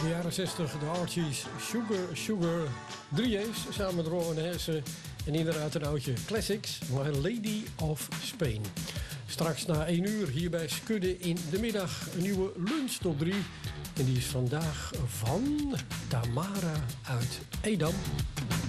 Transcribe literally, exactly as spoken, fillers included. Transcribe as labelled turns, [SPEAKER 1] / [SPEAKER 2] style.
[SPEAKER 1] de jaren zestig, de Archies, Sugar Sugar, drie J's samen met Rowan Hesse. En inderdaad een oudje, Classics, My Lady of Spain. Straks na één uur hier bij Skudde in de middag een nieuwe lunch top drie. En die is vandaag van Tamara uit Edam.